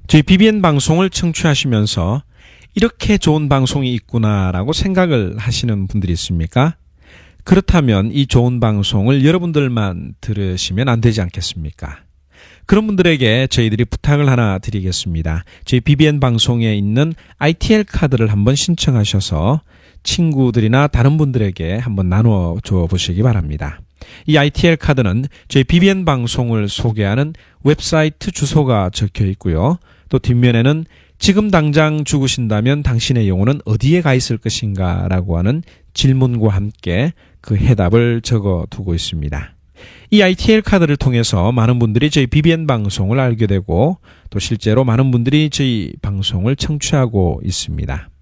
저희 BBN 방송을 청취하시면서 이렇게 좋은 방송이 있구나라고 생각을 하시는 분들이 있습니까? 그렇다면 이 좋은 방송을 여러분들만 들으시면 안 되지 않겠습니까? 그런 분들에게 저희들이 부탁을 하나 드리겠습니다. 저희 BBN 방송에 있는 ITL 카드를 한번 신청하셔서 친구들이나 다른 분들에게 한번 나눠줘 보시기 바랍니다. 이 ITL 카드는 저희 BBN 방송을 소개하는 웹사이트 주소가 적혀 있고요. 또 뒷면에는 지금 당장 죽으신다면 당신의 영혼은 어디에 가 있을 것인가 라고 하는 질문과 함께 그 해답을 적어 두고 있습니다. 이 ITL 카드를 통해서 많은 분들이 저희 BBN 방송을 알게 되고 또 실제로 많은 분들이 저희 방송을 청취하고 있습니다.